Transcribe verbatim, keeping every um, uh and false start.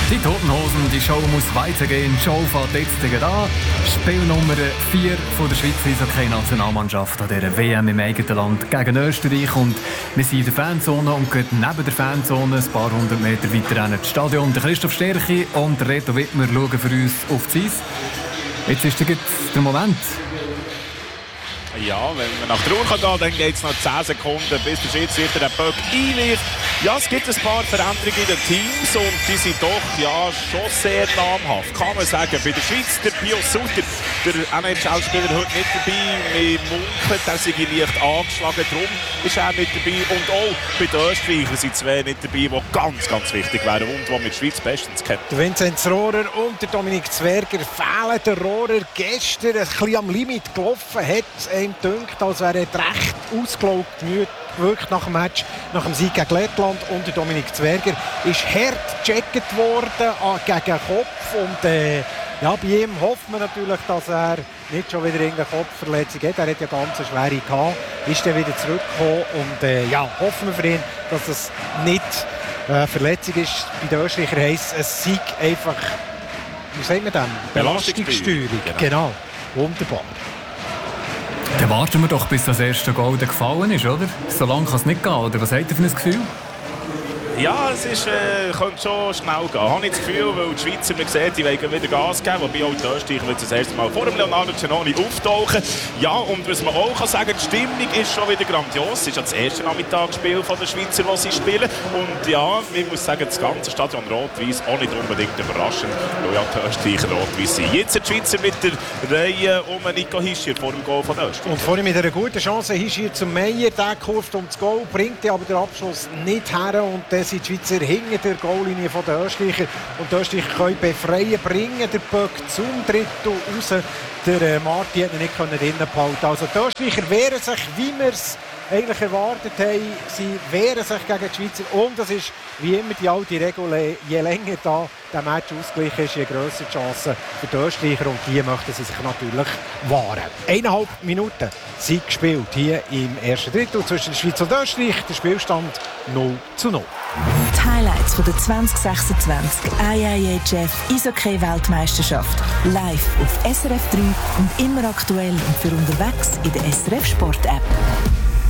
Die Toten Hosen, die Show muss weitergehen. Die Show fährt jetzt gegen an. Spiel Nummer vier von der Schweizer Eishockey-Nationalmannschaft an dieser W M im eigenen Land gegen Österreich. Und wir sind in der Fanzone und gerade neben der Fanzone, ein paar hundert Meter weiter an das Stadion. Der Christoph Sterchi und der Reto Wittmer schauen für uns auf das Eis. Jetzt ist der, der Moment. Ja, wenn man nach der Uhr gehen kann, dann geht es noch zehn Sekunden, bis der Schiedsrichter den Puck einwirft. Ja, es gibt ein paar Veränderungen in den Teams und die sind doch ja, schon sehr namhaft, kann man sagen. Bei der Schweiz, der Pio Sutter, der N H L-Spieler, heute nicht dabei. Wir munkeln, der sei leicht angeschlagen, darum ist er nicht dabei. Und auch bei den Österreichern sind zwei nicht dabei, die ganz, ganz wichtig wären und die mit der Schweiz bestens kennen. Der Vinzenz Rohrer und der Dominik Zwerger fehlen. Der Rohrer gestern ein bisschen am Limit gelaufen, hat ihm gedacht, als wäre er recht ausgelaugt gewirkt nach dem Match, nach dem Sieg gegen Lettland. Und der Dominik Zwerger ist hart gecheckt worden gegen den Kopf. Und äh, ja, bei ihm hofft man natürlich, dass er nicht schon wieder irgendeine Kopfverletzung hat. Er hat ja ganz eine schwere gehabt, ist dann wieder zurückgekommen. Und äh, ja, hoffen wir für ihn, dass es nicht äh, Verletzung ist. Bei den Österreichern heisst es Sieg einfach, wie sagt man das? Belastungssteuerung. Genau. genau, wunderbar. Dann warten wir doch, bis das erste Goal gefallen ist, oder? So lange kann es nicht gehen, oder? Was habt ihr für ein Gefühl? Ja, es ist, äh, könnte schon schnell gehen. Ich habe nicht das Gefühl, weil die Schweizer, man sieht, die wollen wieder Gas geben, wobei auch die Österreicher das erste Mal vor dem Leonardo Giannoni auftauchen. Ja, und was man auch kann sagen, die Stimmung ist schon wieder grandios. Es ist ja das erste Nachmittagsspiel der Schweizer, das sie spielen. Und ja, ich muss sagen, das ganze Stadion rot-weiß auch nicht unbedingt überraschend, weil ja die Österreicher rot-weiß sind. Jetzt die Schweizer mit der Reihe um Nico Hischier vor dem Goal von der Österreicher. Und vorhin mit einer guten Chance Hischier zum Meier, der kurft um das Goal, bringt aber den Abschluss nicht her und sind die Schweizer hinter der Goallinie der Österreicher. Und die Österreicher können befreien, bringen den Puck zum Drittel raus. Der äh, Marti hat ihn nicht drinnen behalten. Also die Österreicher wehren sich, wie wir es eigentlich erwartet haben. Sie wehren sich gegen die Schweizer. Und das ist wie immer die alte Regel, je länger da der Match ausgeglichen ist, je grösser die Chance für die Österreicher. Und die möchten sie sich natürlich wahren. Eineinhalb Minuten sind gespielt hier im ersten Drittel zwischen der Schweiz und Österreich. Der Spielstand null zu null. Die Highlights von der zwanzig sechsundzwanzig I I H F Eishockey-Weltmeisterschaft live auf S R F drei und immer aktuell und für unterwegs in der S R F Sport-App.